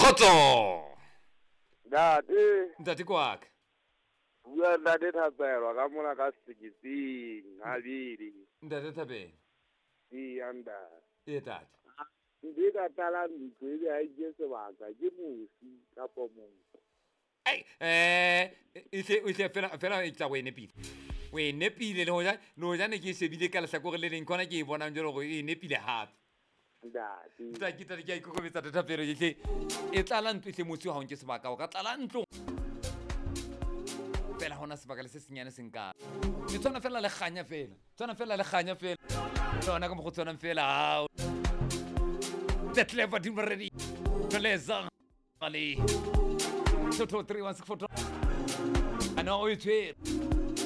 Kgotso. Ntate kwaka. Bua ntate Thapelwa ka mona ka Sekising habedi. Ntate Thapelo. Anda. Tate. Ndi ka tala ntlo ile a itse sebaka ke mosi ka pomong. Ai ile fela e tla go enepile. O enepile le hoja ne ke shebile ka lehlakore le leng kona ke e bonang jalo go e enepile hape. Ndati. Ke a ikokobetsa Ntate Thapelo e tlala ntlo hle mosi ha o nke sebaka o ka tlala ntlo. Fela hona sebaka le se senyane se nka. E tsona fela le kganya fela. Tsona fela le kganya fela. Tsona ka mo go tsona fela ha. The clever team ready. Leza ali. 2 3 1 6 4. I know it's